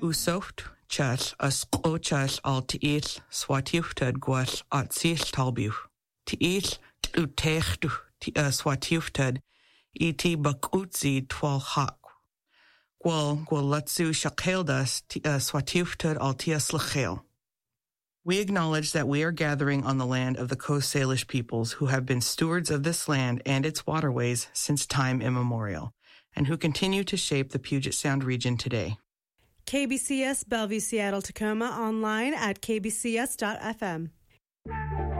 Usocht chas as qochas al tiil swatiuftad gwal at sil talbu. Tiil utechtu swatiuftad iti bakutzi twal hak. Gwal latsu shakeldas swatiuftad al tias lachel. We acknowledge that we are gathering on the land of the Coast Salish peoples who have been stewards of this land and its waterways since time immemorial, and who continue to shape the Puget Sound region today. KBCS Bellevue, Seattle, Tacoma, online at kbcs.fm.